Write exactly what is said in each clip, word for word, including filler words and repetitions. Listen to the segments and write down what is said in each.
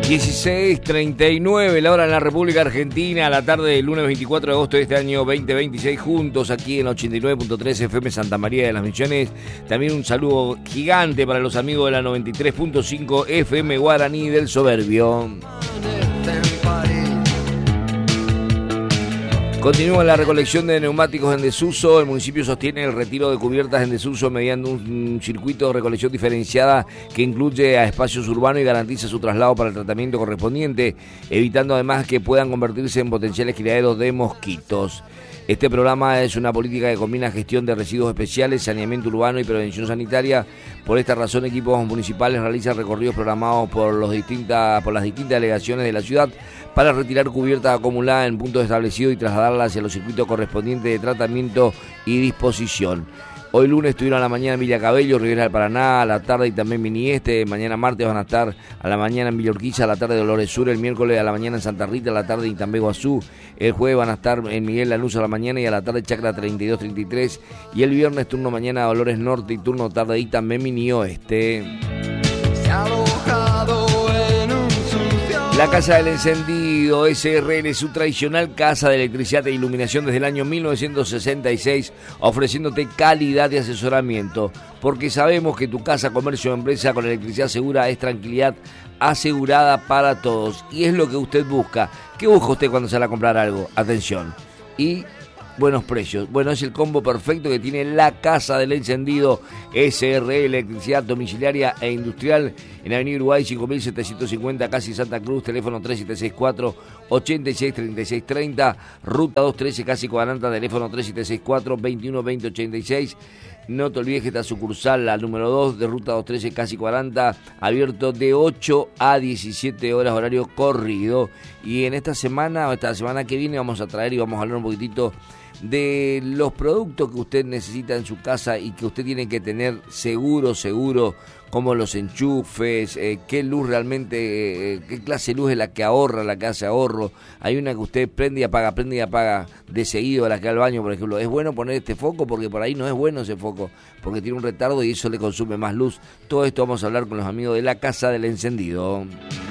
dieciséis treinta y nueve, la hora en la República Argentina, a la tarde del lunes veinticuatro de agosto de este año veinte veintiséis, juntos aquí en ochenta y nueve punto tres F M Santa María de las Misiones. También un saludo gigante para los amigos de la noventa y tres punto cinco F M Guaraní del Soberbio. Continúa la recolección de neumáticos en desuso. El municipio sostiene el retiro de cubiertas en desuso mediante un circuito de recolección diferenciada que incluye a espacios urbanos y garantiza su traslado para el tratamiento correspondiente, evitando además que puedan convertirse en potenciales criaderos de mosquitos. Este programa es una política que combina gestión de residuos especiales, saneamiento urbano y prevención sanitaria. Por esta razón, equipos municipales realizan recorridos programados por, los distintas, por las distintas delegaciones de la ciudad para retirar cubiertas acumuladas en puntos establecidos y trasladarlas hacia los circuitos correspondientes de tratamiento y disposición. Hoy lunes estuvieron a la mañana en Villa Cabello, Rivera del Paraná, a la tarde y también Minieste. Mañana martes van a estar a la mañana en Villa Urquiza, a la tarde Dolores Sur. El miércoles a la mañana en Santa Rita, a la tarde en Itambé Guazú. El jueves van a estar en Miguel Lanús a la mañana y a la tarde Chacra treinta y dos treinta y tres. Y el viernes turno mañana Dolores Norte y turno tarde y también Mini Oeste. La Casa del Encendido S R L, su tradicional casa de electricidad e iluminación desde el año mil novecientos sesenta y seis, ofreciéndote calidad de asesoramiento, porque sabemos que tu casa, comercio o empresa con electricidad segura es tranquilidad asegurada para todos, y es lo que usted busca. ¿Qué busca usted cuando sale a comprar algo? Atención y buenos precios. Bueno, es el combo perfecto que tiene la Casa del Encendido S R L, electricidad domiciliaria e industrial en Avenida Uruguay cinco mil setecientos cincuenta, casi Santa Cruz, teléfono tres siete seis cuatro, ocho seis tres seis tres cero, ruta doscientos trece, casi Coananta, teléfono tres siete seis cuatro, veintiuno veinte ochenta y seis. No te olvides que esta sucursal, la número dos de ruta doscientos trece, casi Coananta, abierto de ocho a diecisiete horas, horario corrido. Y en esta semana o esta semana que viene vamos a traer y vamos a hablar un poquitito de los productos que usted necesita en su casa y que usted tiene que tener seguro, seguro, como los enchufes, eh, qué luz realmente, eh, qué clase de luz es la que ahorra, la que hace ahorro. Hay una que usted prende y apaga, prende y apaga de seguido, la que va al baño, por ejemplo. Es bueno poner este foco porque por ahí no es bueno ese foco, porque tiene un retardo y eso le consume más luz. Todo esto vamos a hablar con los amigos de la Casa del Encendido.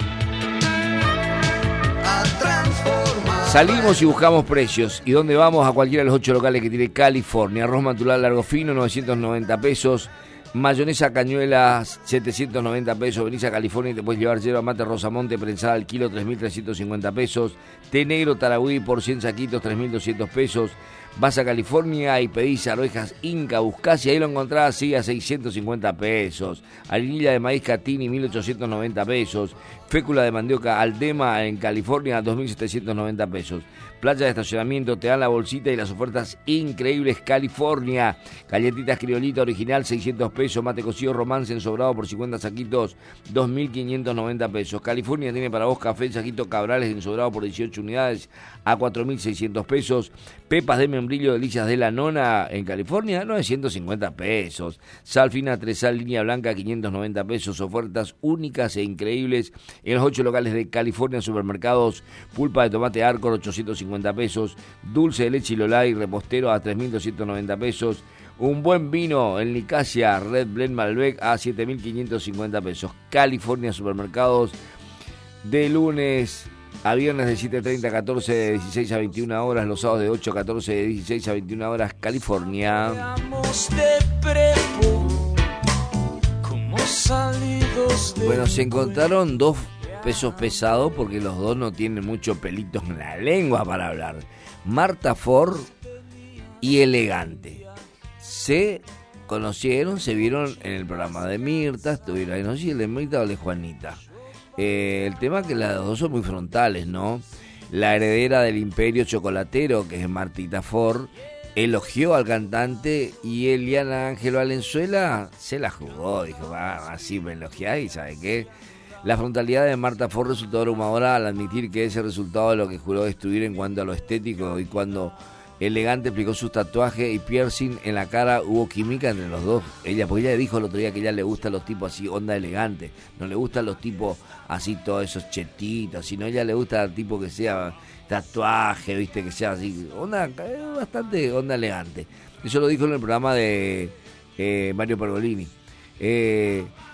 Salimos y buscamos precios. ¿Y dónde vamos? A cualquiera de los ocho locales que tiene California. Arroz Mantular largo fino, novecientos noventa pesos. Mayonesa Cañuelas, setecientos noventa pesos. Venís a California y te puedes llevar yerba mate Rosamonte prensada al kilo, tres mil trescientos cincuenta pesos. Té negro Taragüí por cien saquitos, tres mil doscientos pesos. Vas a California y pedís arvejas Inca, buscás y ahí lo encontrás, sí, a seiscientos cincuenta pesos. Harinilla de maíz Catini, mil ochocientos noventa pesos. Fécula de mandioca Aldema en California, dos mil setecientos noventa pesos. Playa de estacionamiento, te dan la bolsita y las ofertas increíbles California. Galletitas Criolita original, seiscientos pesos. Mate cocido Romance en sobrado por cincuenta saquitos, dos mil quinientos noventa pesos. California tiene para vos café saquito Cabrales en sobrado por dieciocho unidades a cuatro mil seiscientos pesos. Pepas de membrillo Delicias de la Nona en California, novecientos cincuenta pesos. Sal fina Tresal línea blanca, quinientos noventa pesos. Ofertas únicas e increíbles en los ocho locales de California Supermercados. Pulpa de tomate Arcor, ochocientos cincuenta pesos. Dulce de leche Lolay repostero a tres mil doscientos noventa pesos. Un buen vino en Nicasia Red Blend Malbec a siete mil quinientos cincuenta pesos. California Supermercados, de lunes a viernes de siete treinta a catorce, de dieciséis a veintiuna horas, los sábados de ocho a catorce, de dieciséis a veintiuna horas, California. Bueno, se encontraron dos pesos pesados porque los dos no tienen mucho pelito en la lengua para hablar. Marta Ford y Elegante. Se conocieron, se vieron en el programa de Mirta, estuvieron ahí, no sé si el de Mirta o el de Juanita. Eh, el tema es que las dos son muy frontales, ¿no? La heredera del imperio chocolatero, que es Martita Ford, elogió al cantante y Eliana Ángel Valenzuela se la jugó, dijo, va, así me elogiáis, ¿sabe qué? La frontalidad de Marta Ford resultó abrumadora al admitir que ese resultado de lo que juró destruir en cuanto a lo estético, y cuando Elegante explicó sus tatuajes y piercing en la cara, hubo química entre los dos. Ella, porque ella dijo el otro día que a ella le gustan los tipos así, onda elegante, no le gustan los tipos así, todos esos chetitos, sino a ella le gusta el tipo que sea tatuaje, viste, que sea así, onda, bastante onda elegante. Eso lo dijo en el programa de eh, Mario Pergolini. Eh,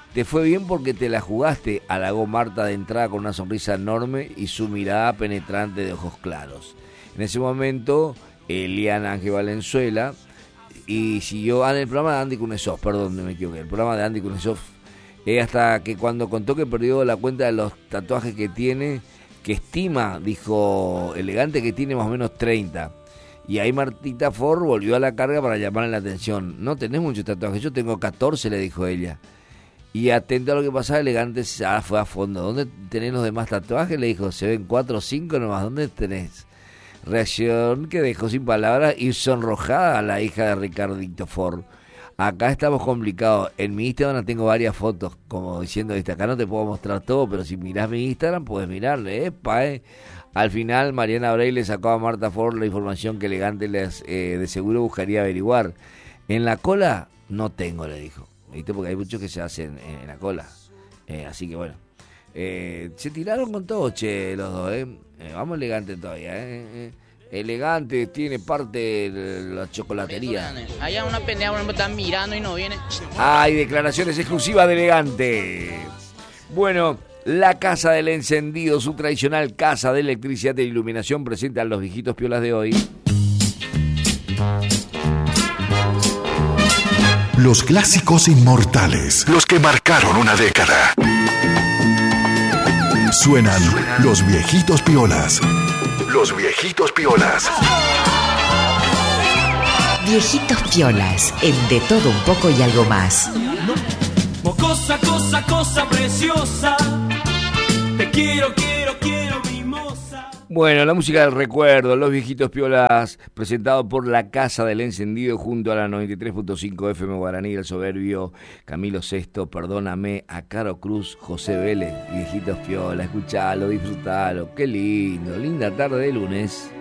Te fue bien porque te la jugaste, halagó Marta de entrada con una sonrisa enorme y su mirada penetrante de ojos claros. En ese momento, Eliana Ángel Valenzuela y siguió ah, en el programa de Andy Kuznetsov, perdón, me equivoqué, el programa de Andy Kuznetsov, eh, hasta que cuando contó que perdió la cuenta de los tatuajes que tiene, que estima, dijo Elegante, que tiene más o menos treinta. Y ahí Martita Ford volvió a la carga para llamarle la atención. No tenés muchos tatuajes, yo tengo catorce, le dijo ella. Y atento a lo que pasaba, Elegante ya fue a fondo. ¿Dónde tenés los demás tatuajes? Le dijo, se ven cuatro o cinco nomás, ¿dónde tenés? Reacción que dejó sin palabras y sonrojada a la hija de Ricardito Ford. Acá estamos complicados. En mi Instagram tengo varias fotos, como diciendo, ¿viste? Acá no te puedo mostrar todo, pero si mirás mi Instagram, puedes mirarle, epa, eh. Al final, Mariana Bray le sacó a Marta Ford la información que Elegante les, eh, de seguro buscaría averiguar. En la cola, no tengo, le dijo. ¿Viste? Porque hay muchos que se hacen en, en la cola. Eh, así que bueno. Eh, se tiraron con todo, che, los dos, ¿eh? eh vamos Elegante todavía, ¿eh? eh Elegante tiene parte de la chocolatería. Allá una pendeja, me están mirando y no viene. Hay declaraciones exclusivas de Elegante. Bueno, la Casa del Encendido, su tradicional casa de electricidad e iluminación, presenta a los viejitos piolas de hoy. Los clásicos inmortales, los que marcaron una década. Suenan los viejitos piolas. Los viejitos piolas. Viejitos piolas, el de todo un poco y algo más. Cosa, cosa, cosa preciosa. Te quiero, quiero, quiero, mimosa. Bueno, la música del recuerdo, los viejitos piolas, presentado por la Casa del Encendido junto a la noventa y tres punto cinco F M Guaraní, el soberbio Camilo Sesto, Perdóname, a Caro Cruz, José Vélez, viejitos piolas, escuchalo, disfrutalo, qué lindo, linda tarde de lunes.